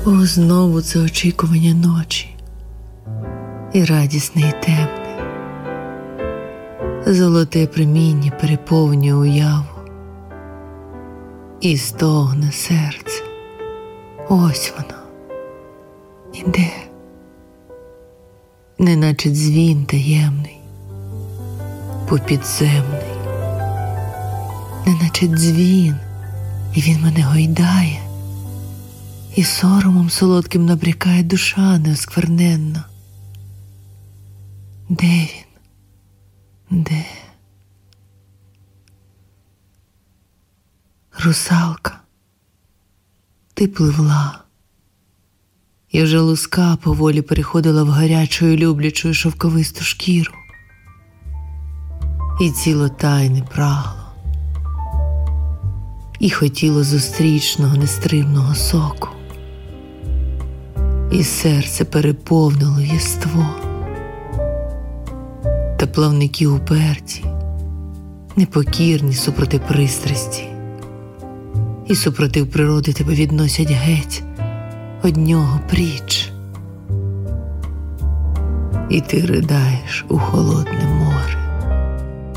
О, знову це очікування ночі, і радісне, і темне. Золоте проміння переповнює уяву, і стогне серце. Ось воно іде, неначе дзвін таємний, попідземний, неначе дзвін, і він мене гойдає, і соромом солодким набрякає душа неоскверненна. Де він? Де? Русалка, ти пливла, і вже луска поволі переходила в гарячу і люблячу шовковисту шкіру, і тіло тайне прагло, і хотіло зустрічного нестримного соку, і серце переповнило єство. Та плавники уперті, непокірні супроти пристрасті, і супротив природи тебе відносять геть од нього пріч. І ти ридаєш у холодне море.